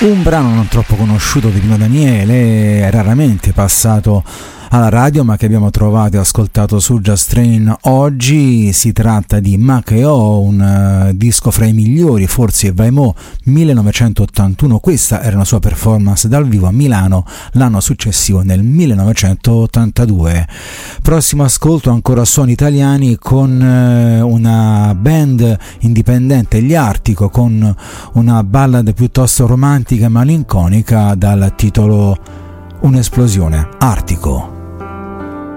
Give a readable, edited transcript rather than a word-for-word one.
Un brano non troppo conosciuto di Pino Daniele, raramente passato alla radio ma che abbiamo trovato e ascoltato su Just Train oggi. Si tratta di Maceo, un disco fra i migliori, forse Vai Mo 1981. Questa era una sua performance dal vivo a Milano l'anno successivo, nel 1982. Prossimo ascolto, ancora suoni italiani con una band indipendente, gli Artico, con una ballad piuttosto romantica e malinconica dal titolo Un'esplosione. Artico.